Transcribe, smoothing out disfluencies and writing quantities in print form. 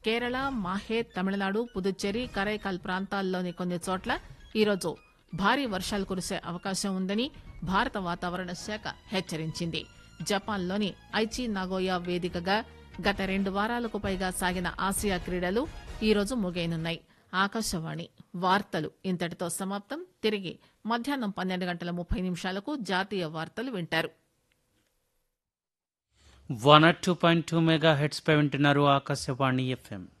కేరళ, మాహే, తమిళనాడు, పుదుచ్చేరి, కరైకాల్ ప్రాంతాల్లోని కొన్ని చోట్ల ఈరోజు భారీ వర్షాలు కురిసే అవకాశం ఉందని భారత వాతావరణ శాఖ హెచ్చరించింది. జపాన్లోని ఐచి నాగోయా వేదికగా గత 2 వారాలకు పైగా సాగిన ఆసియా క్రీడలు ఈరోజు ముగియనున్నాయి. ఆకాశవాణి వార్తలు ఇంతటితో సమాప్తం. తిరిగి మధ్యాహ్నం 12:30 జాతీయ వార్తలు వింటారు. 102.2 మెగాహెర్ట్జ్ పై వింటున్నారు ఆకాశవాణి FM.